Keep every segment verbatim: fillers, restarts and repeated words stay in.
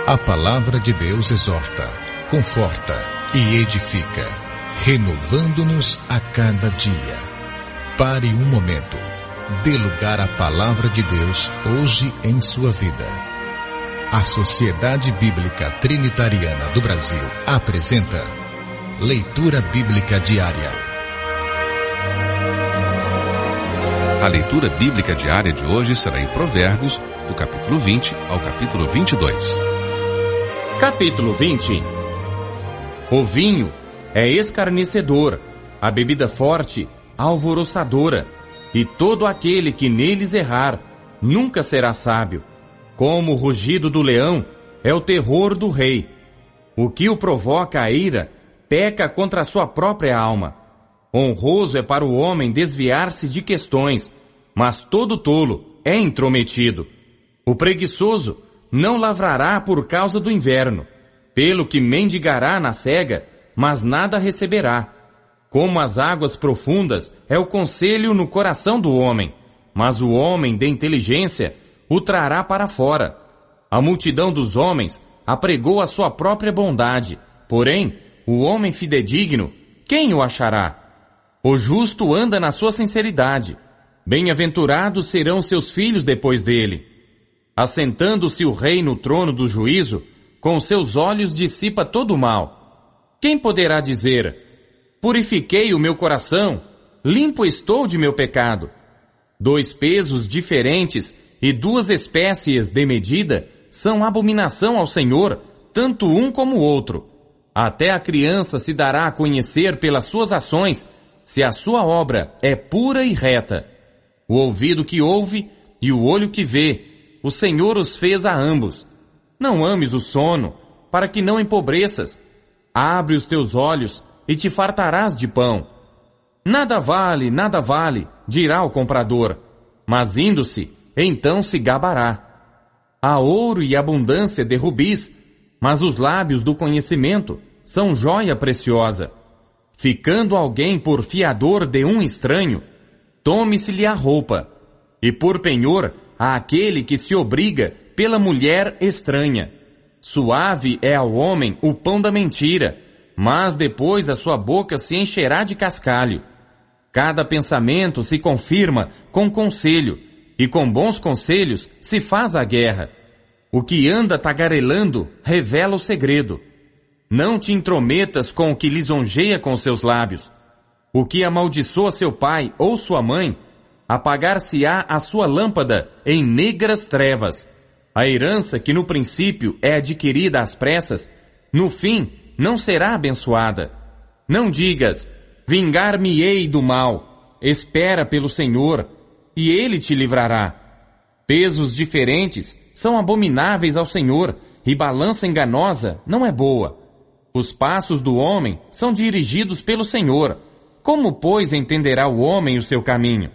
A palavra de Deus exorta, conforta e edifica, renovando-nos a cada dia. Pare um momento. Dê lugar à palavra de Deus hoje em sua vida. A Sociedade Bíblica Trinitariana do Brasil apresenta Leitura Bíblica Diária. A leitura bíblica diária de hoje será em Provérbios, do capítulo vinte ao capítulo vinte e dois. Capítulo vinte. O vinho é escarnecedor, a bebida forte, alvoroçadora, e todo aquele que neles errar nunca será sábio. Como o rugido do leão é o terror do rei. O que o provoca a ira peca contra a sua própria alma. Honroso é para o homem desviar-se de questões, mas todo tolo é intrometido. O preguiçoso não lavrará por causa do inverno, pelo que mendigará na cega, mas nada receberá. Como as águas profundas é o conselho no coração do homem, mas o homem de inteligência o trará para fora. A multidão dos homens apregou a sua própria bondade, porém, o homem fidedigno, quem o achará? O justo anda na sua sinceridade. Bem-aventurados serão seus filhos depois dele. Assentando-se o rei no trono do juízo, com seus olhos dissipa todo o mal. Quem poderá dizer: purifiquei o meu coração, limpo estou de meu pecado? Dois pesos diferentes e duas espécies de medida são abominação ao Senhor, tanto um como o outro. Até a criança se dará a conhecer pelas suas ações, se a sua obra é pura e reta. O ouvido que ouve e o olho que vê, o Senhor os fez a ambos. Não ames o sono, para que não empobreças. Abre os teus olhos e te fartarás de pão. Nada vale, nada vale, dirá o comprador, mas indo-se, então se gabará. Há ouro e abundância de rubis, mas os lábios do conhecimento são joia preciosa. Ficando alguém por fiador de um estranho, tome-se-lhe a roupa, e por penhor a aquele que se obriga pela mulher estranha. Suave é ao homem o pão da mentira, mas depois a sua boca se encherá de cascalho. Cada pensamento se confirma com conselho, e com bons conselhos se faz a guerra. O que anda tagarelando revela o segredo. Não te intrometas com o que lisonjeia com seus lábios. O que amaldiçoa seu pai ou sua mãe, apagar-se-á a sua lâmpada em negras trevas. A herança que no princípio é adquirida às pressas, no fim não será abençoada. Não digas: vingar-me-ei do mal. Espera pelo Senhor, e Ele te livrará. Pesos diferentes são abomináveis ao Senhor, e balança enganosa não é boa. Os passos do homem são dirigidos pelo Senhor. Como, pois, entenderá o homem o seu caminho?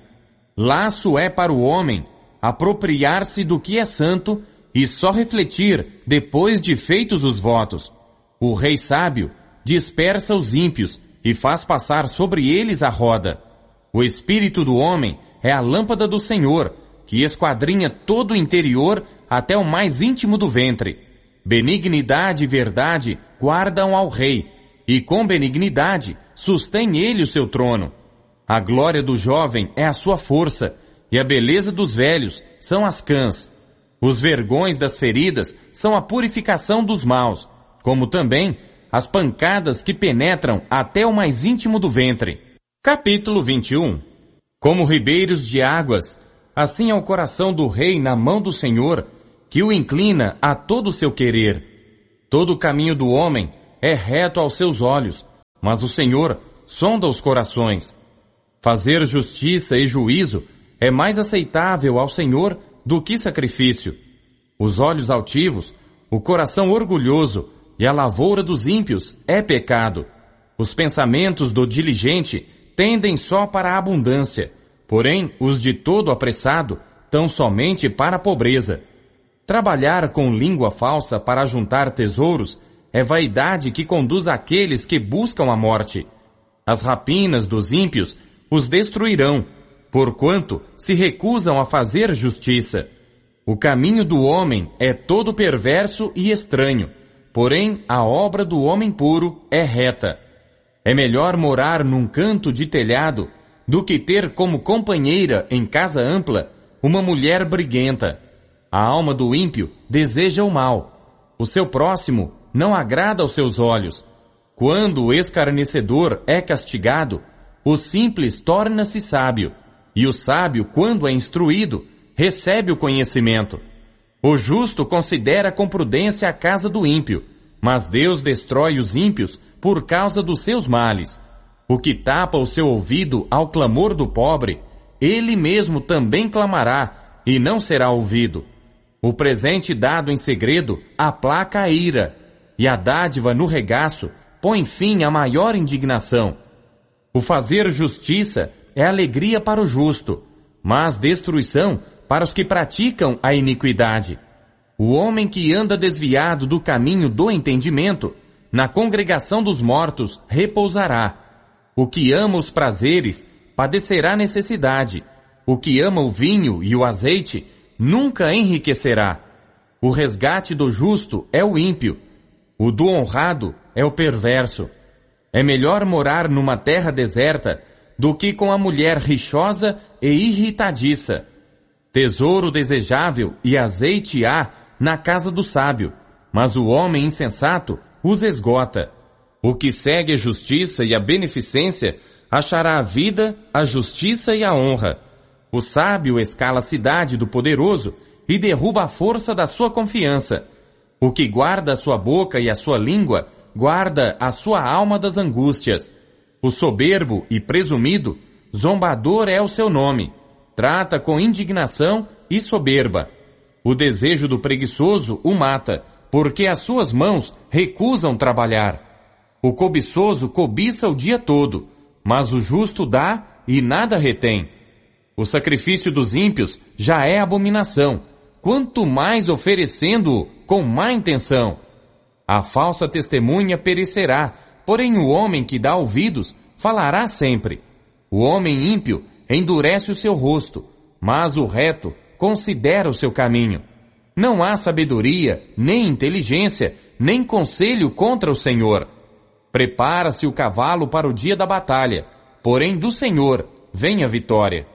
Laço é para o homem apropriar-se do que é santo e só refletir depois de feitos os votos. O rei sábio dispersa os ímpios e faz passar sobre eles a roda. O espírito do homem é a lâmpada do Senhor, que esquadrinha todo o interior até o mais íntimo do ventre. Benignidade e verdade guardam ao rei, e com benignidade sustém ele o seu trono. A glória do jovem é a sua força, e a beleza dos velhos são as cãs. Os vergões das feridas são a purificação dos maus, como também as pancadas que penetram até o mais íntimo do ventre. Capítulo vinte e um. Como ribeiros de águas, assim é o coração do rei na mão do Senhor, que o inclina a todo o seu querer. Todo o caminho do homem é reto aos seus olhos, mas o Senhor sonda os corações. Fazer justiça e juízo é mais aceitável ao Senhor do que sacrifício. Os olhos altivos, o coração orgulhoso e a lavoura dos ímpios é pecado. Os pensamentos do diligente tendem só para a abundância, porém os de todo apressado tão somente para a pobreza. Trabalhar com língua falsa para juntar tesouros é vaidade que conduz àqueles que buscam a morte. As rapinas dos ímpios os destruirão, porquanto se recusam a fazer justiça. O caminho do homem é todo perverso e estranho, porém a obra do homem puro é reta. É melhor morar num canto de telhado do que ter como companheira em casa ampla uma mulher briguenta. A alma do ímpio deseja o mal. O seu próximo não agrada aos seus olhos. Quando o escarnecedor é castigado, o simples torna-se sábio, e o sábio, quando é instruído, recebe o conhecimento. O justo considera com prudência a casa do ímpio, mas Deus destrói os ímpios por causa dos seus males. O que tapa o seu ouvido ao clamor do pobre, ele mesmo também clamará e não será ouvido. O presente dado em segredo aplaca a ira, e a dádiva no regaço põe fim à maior indignação. O fazer justiça é alegria para o justo, mas destruição para os que praticam a iniquidade. O homem que anda desviado do caminho do entendimento, na congregação dos mortos repousará. O que ama os prazeres padecerá necessidade. O que ama o vinho e o azeite nunca enriquecerá. O resgate do justo é o ímpio. O do honrado é o perverso. É melhor morar numa terra deserta do que com a mulher rixosa e irritadiça. Tesouro desejável e azeite há na casa do sábio, mas o homem insensato os esgota. O que segue a justiça e a beneficência achará a vida, a justiça e a honra. O sábio escala a cidade do poderoso e derruba a força da sua confiança. O que guarda a sua boca e a sua língua, guarda a sua alma das angústias. O soberbo e presumido, zombador é o seu nome. Trata com indignação e soberba. O desejo do preguiçoso o mata, porque as suas mãos recusam trabalhar. O cobiçoso cobiça o dia todo, mas o justo dá e nada retém. O sacrifício dos ímpios já é abominação, quanto mais oferecendo-o com má intenção. A falsa testemunha perecerá, porém o homem que dá ouvidos falará sempre. O homem ímpio endurece o seu rosto, mas o reto considera o seu caminho. Não há sabedoria, nem inteligência, nem conselho contra o Senhor. Prepara-se o cavalo para o dia da batalha, porém do Senhor vem a vitória.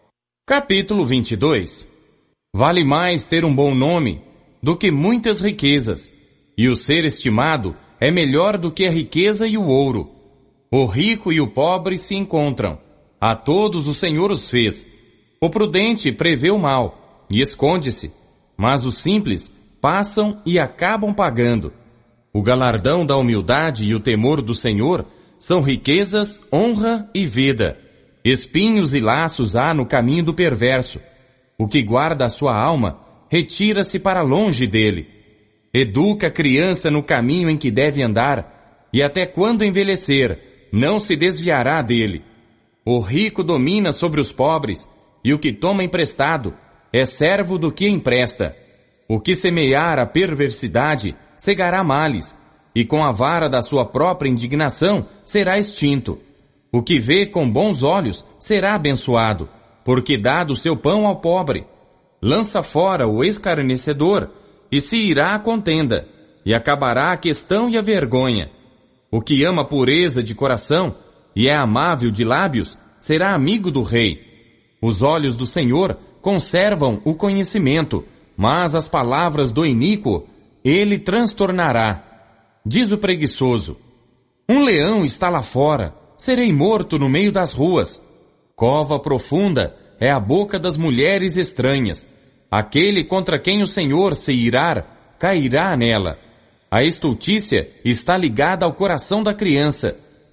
Capítulo vinte e dois. Vale mais ter um bom nome do que muitas riquezas, e o ser estimado é melhor do que a riqueza e o ouro. O rico e o pobre se encontram. A todos o Senhor os fez. O prudente prevê o mal e esconde-se, mas os simples passam e acabam pagando. O galardão da humildade e o temor do Senhor são riquezas, honra e vida. Espinhos e laços há no caminho do perverso. O que guarda a sua alma retira-se para longe dele. Educa a criança no caminho em que deve andar, e até quando envelhecer, não se desviará dele. O rico domina sobre os pobres, e o que toma emprestado é servo do que empresta. O que semear a perversidade cegará males, e com a vara da sua própria indignação será extinto. O que vê com bons olhos será abençoado, porque dá do seu pão ao pobre. Lança fora o escarnecedor, e se irá a contenda, e acabará a questão e a vergonha. O que ama a pureza de coração e é amável de lábios será amigo do rei. Os olhos do Senhor conservam o conhecimento, mas as palavras do iníquo ele transtornará. Diz o preguiçoso: um leão está lá fora, serei morto no meio das ruas. Cova profunda é a boca das mulheres estranhas. Aquele contra quem o Senhor se irar, cairá nela. A estultícia está ligada ao coração da criança,